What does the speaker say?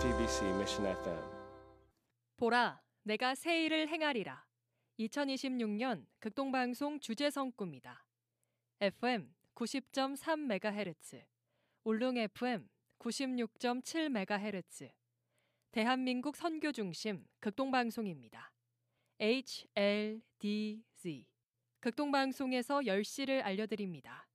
JTBC Mission FM. 보라, 내가 새 일을 행하리라. 2026년 극동방송 주제성구입니다. FM 90.3MHz, 울릉 FM 96.7MHz, 대한민국 선교중심 극동방송입니다. HLDZ, 극동방송에서 10시를 알려드립니다.